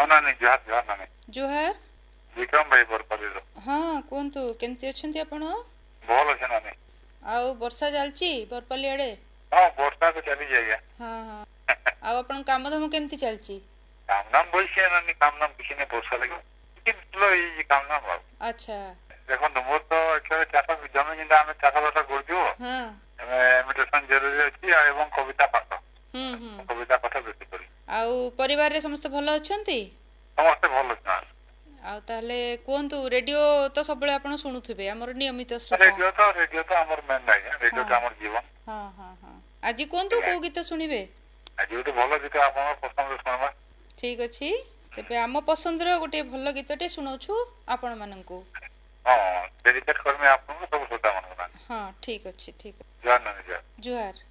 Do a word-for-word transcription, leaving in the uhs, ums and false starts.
ନାନୀ ଜୁହାର ଜୁହାର ନାନୀ ଜୁହାର ବିକ୍ରମ ଭାଇ ବରପାଲିରୁ। ହଁ କୁହନ୍ତୁ କେମିତି ଅଛନ୍ତି ଆପଣ? ଭଲ ଅଛେ ନାନୀ। ଆଉ ବର୍ଷା ଚାଲିଛି ବରପାଲି ଆଡ଼େ? ହଁ ବର୍ଷା ତ ଚାଲିଛି ଆଜ୍ଞା। ହଁ ହଁ ଆଉ ଆପଣଙ୍କ କାମଧାମ କେମିତି ଚାଲିଛି? କାମ ଦାମ ବଇছে ନାନୀ କାମ ଦାମ କିଛି ନାହିଁ ବର୍ଷା ଲାଗି ଟିକେ ଭଲ ହେଇଯାଇଛି କାମ ଦାମ ଆଉ। ଆଚ୍ଛା ଦେଖନ୍ତୁ ମୋର ତ ଏଠାରେ ଚାଷ ଜମି ଯେମିତି ଆମେ ଚାଷ ବାସ କରୁଛୁ ହଁ ଇମିଟେସନ ଜରୁରୀ ଅଛି ଏବଂ କବିତା ପାଠ ହୁଁ ହୁଁ କବିତା ପାଠ ବେଶୀ କରି ଆଉ ପରିବାରରେ ସମସ୍ତେ ଭଲ ଅଛନ୍ତି? ସମସ୍ତେ ଭଲ ଅଛନ୍ତି। ଆଉ ତାହେଲେ କୁହନ୍ତୁ ରେଡ଼ିଓ ତ ସବୁବେଳେ ଆପଣ ଶୁଣୁଥିବେ ଆମର ନିୟମିତ ଶ୍ରୋତା। ରେଡିଓ ତ ରେଡିଓ ତ ଆମର ମେନ୍ ଆଜ୍ଞା ରେଡିଓ ହଁ ଟା ଆମର ଜୀବନ। ହଁ ହଁ ହଁ ଆଜି କୁହନ୍ତୁ କୋଉ ଗୀତ ଶୁଣିବେ? ଆଜି ଗୋଟେ ଭଲ ଗୀତ ଆପଣଙ୍କ ପସନ୍ଦ ଶୁଣବା। ଠିକ୍ ଅଛି ତେବେ ଆମ ପସନ୍ଦର ଗୋଟେ ଭଲ ଗୀତଟେ ଶୁଣାଉଛୁ ଆପଣମାନଙ୍କୁ। ହଁ ଡେଡିକେଟ କରିମି ଆପଣଙ୍କୁ ସବୁ ଶ୍ରୋତା ମାନଙ୍କୁ। ହଁ ଠିକ୍ ଅଛି ଠିକ୍ ଅଛି ଜୁହାର ନାନୀ ଜୁହାର। ଜୁହାର।